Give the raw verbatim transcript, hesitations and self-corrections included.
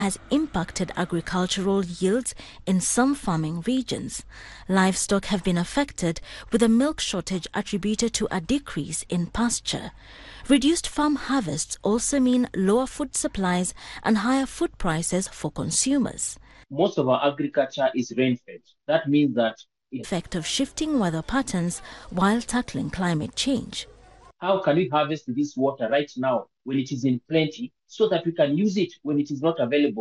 has impacted agricultural yields in some farming regions. Livestock have been affected, with a milk shortage attributed to a decrease in pasture. Reduced farm harvests also mean lower food supplies and higher food prices for consumers. Most of our agriculture is rain-fed. That means that The effect of shifting weather patterns while tackling climate change. How can we harvest this water right now when it is in plenty so that we can use it when it is not available?